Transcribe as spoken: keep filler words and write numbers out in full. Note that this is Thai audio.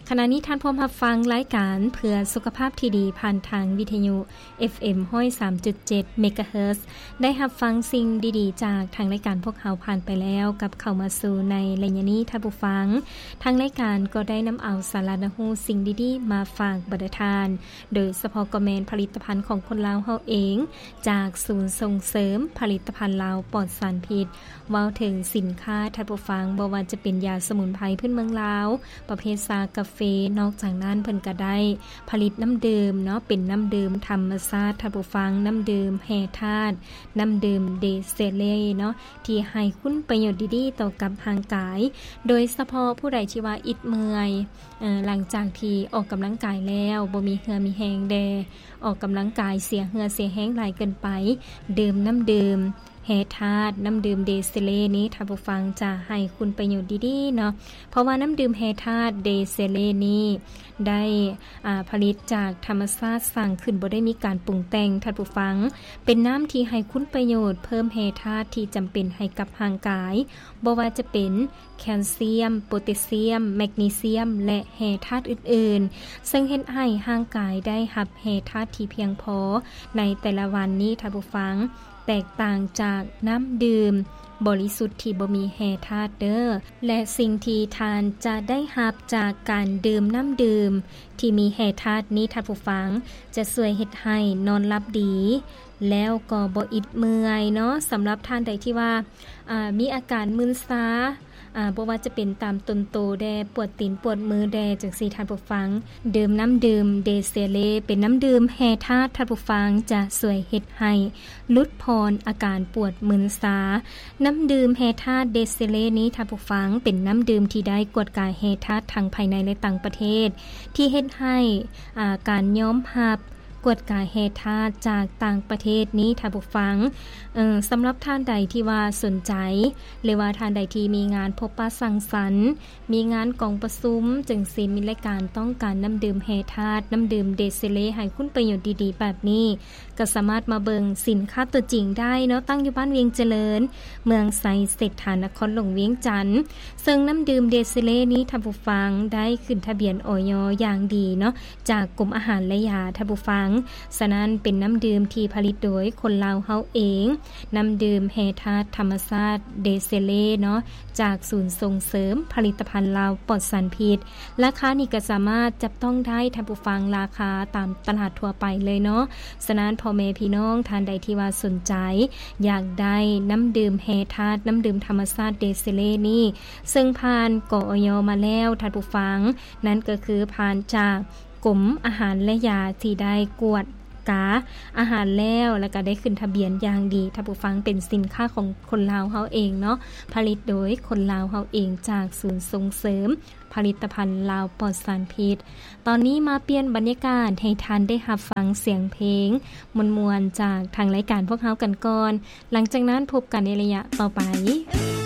ขณะนี้ท่านพร้อมรับฟังรายการเพื่อสุขภาพที่ดีผ่านทางวิทยุ เอฟ เอ็ม หนึ่งศูนย์สามจุดเจ็ด เมกะเฮิรตซ์ ได้รับฟังสิ่งดีๆจากทางรายการพวกเขาผ่านไปแล้วกับเข้ามาสู่ในระยะนี้ท่านผู้ฟังทางรายการก็ได้นำเอาสาระน่ารู้สิ่งดีๆมาฝากบรรดาทานโดยเฉพาะก็แม่นผลิตภัณฑ์ของคนลาวเฮาเองจากศูนย์ส่งเสริมผลิตภัณฑ์ลาวปลอดสารพิษเว้าถึงสินค้าท่านผู้ฟังบ่ว่าจะเป็นยาสมุนไพรพื้นเมืองลาวประเภทชากาแฟนอกจากนั้นเพิ่นก็ได้ผลิตน้ำดื่มเนาะเป็นน้ำดื่มธรรมชาติท่านผู้ฟังน้ำดื่มแร่ธาตุน้ำดื่มเดเซเลเนาะที่ให้คุณประโยชน์ดีๆต่อกับร่างกายโดยเฉพาะผู้ใดที่ว่าอิดเมื่อยเอ่อหลังจากที่ออกกำลังกายแล้วบ่มีเหือมีแรงแดออกกำลังกายเสียเหือเสียแรงหลายเกินไปดื่มน้ำดื่มแร่ธาตุน้ำดื่มเดซิเลนี้ท่านผู้ฟังจะให้คุณประโยชน์ดีๆเนาะเพราะว่าน้ำดื่มแร่ธาตุเดซิเลนี้ได้อ่าผลิตจากธรรมชาติสร้างขึ้นบ่ได้มีการปรุงแต่งท่านผู้ฟังเป็นน้ำที่ให้คุณประโยชน์เพิ่มแร่ธาตุที่จำเป็นให้กับร่างกายบ่ว่าจะเป็นแคลเซียมโพแทสเซียมแมกนีเซียมและแร่ธาตุอื่นๆซึ่งเฮ็ดให้ร่างกายได้รับแร่ธาตุที่เพียงพอในแต่ละวันนี้ท่านผู้ฟังแตกต่างจากน้ำดื่มบริสุทธิ์ที่บ่มีแร่ธาตุเด้อและสิ่งที่ทานจะได้รับจากการดื่มน้ำดื่มที่มีแร่ธาตุนี้ท่านผู้ฟังจะช่วยเฮ็ดให้นอนหลับดีแล้วก็บ่อิดเมื่อยเนาะสำหรับท่านใดที่ว่าอ่ามีอาการมึนช้าอ่าบ่ว่าจะเป็นตามต้นโตแดปวดตีนปวดมือแดจังซี่ท่านผู้ฟังดื่มน้ำดื่มเดเซเลเป็นน้ำดื่มแร่ธาตุท่านผู้ฟังจะช่วยเฮ็ดให้ลดพรอาการปวดมึนช้าน้ำดื่มแร่ธาตุเดเซเลนี้ท่านผู้ฟังเป็นน้ำดื่มที่ได้กวดกายแร่ธาตุทั้งภายในและต่างประเทศที่เฮ็ดให้อ่าการยอมรับกวดกายแร่ธาตุจากต่างประเทศนี้ท่านผู้ฟังเอ่อสำหรับท่านใดที่ว่าสนใจหรือว่าท่านใดที่มีงานพบปะสังสรรค์มีงานกองประชุมจึงสิมีรายการต้องการน้ำดื่มแร่ธาตุน้ำดื่มเดซิเลให้คุณประโยชน์ดีๆแบบนี้ก็สามารถมาเบิงสินค้าตัวจริงได้เนาะตั้งอยู่บ้านเวียงเจริญเมืองไสเศรษฐานครหลวงเวียงจันทน์ซึ่งน้ำดื่มเดซิเลนี้ท่านผู้ฟังได้ขึ้นทะเบียนอย.อย่างดีเนาะจากกรมอาหารและยาท่านผู้ฟังฉะนั้นเป็นน้ำดื่มที่ผลิตโดยคนลาวเฮาเองน้ำดื่มแร่ธาตุธรรมชาติเดเซเลเนาะจากศูนย์ส่งเสริมผลิตภัณฑ์ลาวปลอดสารพิษราคานี่ก็สามารถจับต้องได้ท่านผู้ฟังราคาตามตลาดทั่วไปเลยเนาะฉะนั้นพ่อแม่พี่น้องท่านใดที่ว่าสนใจอยากได้น้ำดื่มแร่ธาตุน้ำดื่มธรรมชาติเดเซเลนี่ซึ่งผ่านกอย.มาแล้วท่านผู้ฟังนั่นก็คือผ่านจากกรมอาหารและยาที่ได้กวดกาอาหารแล้วแล้วก็ได้ขึ้นทะเบียนอย่างดีท่านผู้ฟังเป็นสินค้าของคนลาวเฮาเองเนาะผลิตโดยคนลาวเฮาเองจากศูนย์ส่งเสริมผลิตภัณฑ์ลาวปลอดสารพิษตอนนี้มาเปลี่ยนบรรยากาศให้ท่านได้รับฟังเสียงเพลงมวลๆจากทางรายการพวกเฮากันก่อนหลังจากนั้นพบกันในระยะต่อไป